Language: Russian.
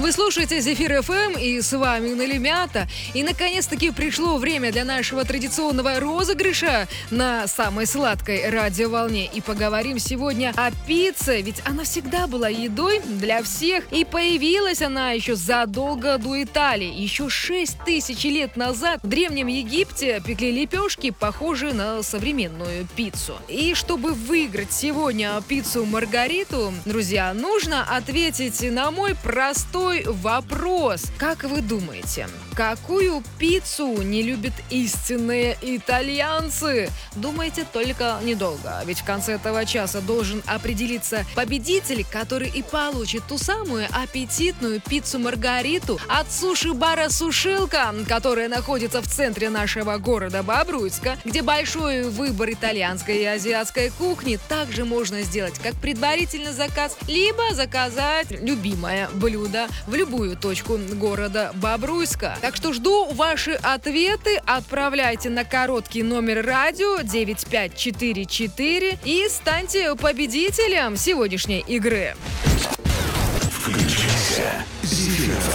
Вы слушаете Зефир ФМ, и с вами Налимята. И наконец-таки пришло время для нашего традиционного розыгрыша на самой сладкой радиоволне. И поговорим сегодня о пицце, ведь она всегда была едой для всех. И появилась она еще задолго до Италии. Еще 6000 лет назад в Древнем Египте пекли лепешки, похожие на современную пиццу. И чтобы выиграть сегодня пиццу Маргариту, друзья, нужно ответить на мой простой вопрос. Как вы думаете, какую пиццу не любят истинные итальянцы? Думайте только недолго, ведь в конце этого часа должен определиться победитель, который и получит ту самую аппетитную пиццу Маргариту от суши-бара «Сушилка», которая находится в центре нашего города Бобруйска, где большой выбор итальянской и азиатской кухни. Также можно сделать как предварительный заказ, либо заказать любимое блюдо в любую точку города Бобруйска. Так что жду ваши ответы. Отправляйте на короткий номер радио 9544 и станьте победителем сегодняшней игры. Включайся, Зефир.